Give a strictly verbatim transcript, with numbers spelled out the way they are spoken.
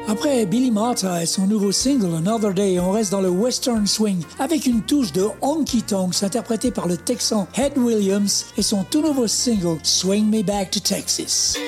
Après Billy Martha et son nouveau single Another Day, on reste dans le western swing avec une touche de honky tonks interprétée par le Texan Ed Williams et son tout nouveau single Swing Me Back to Texas.